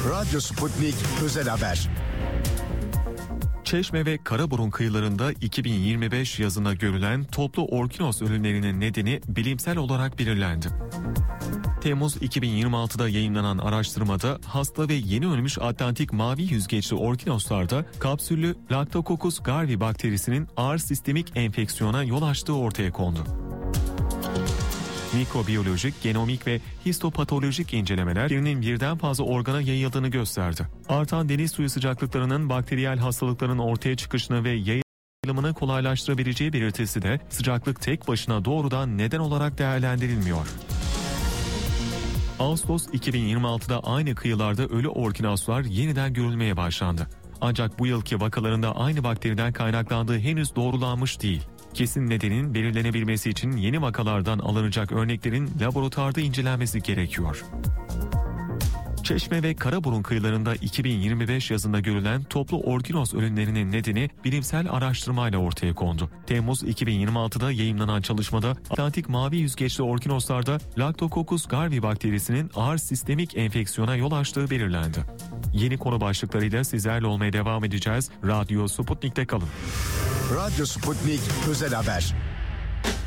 Radyo Sputnik Özel Haber. Çeşme ve Karaburun kıyılarında 2025 yazında görülen toplu orkinos ölümlerinin nedeni bilimsel olarak belirlendi. Temmuz 2026'da yayınlanan araştırmada hasta ve yeni ölmüş Atlantik mavi yüzgeçli orkinoslarda kapsüllü Lactococcus garvi bakterisinin ağır sistemik enfeksiyona yol açtığı ortaya kondu. Mikrobiyolojik, genomik ve histopatolojik incelemeler birden fazla organa yayıldığını gösterdi. Artan deniz suyu sıcaklıklarının bakteriyel hastalıkların ortaya çıkışını ve yayılımını kolaylaştırabileceği belirtisi de sıcaklık tek başına doğrudan neden olarak değerlendirilmiyor. Ağustos 2026'da aynı kıyılarda ölü orkinoslar yeniden görülmeye başlandı. Ancak bu yılki vakalarında aynı bakteriden kaynaklandığı henüz doğrulanmış değil. Kesin nedenin belirlenebilmesi için yeni vakalardan alınacak örneklerin laboratuvarda incelenmesi gerekiyor. Çeşme ve Karaburun kıyılarında 2025 yazında görülen toplu orkinos ölümlerinin nedeni bilimsel araştırmayla ortaya kondu. Temmuz 2026'da yayımlanan çalışmada Atlantik mavi yüzgeçli orkinoslarda Lactococcus garvi bakterisinin ağır sistemik enfeksiyona yol açtığı belirlendi. Yeni konu başlıklarıyla sizlerle olmaya devam edeceğiz. Radyo Sputnik'te kalın. Radyo Sputnik Özel Haber.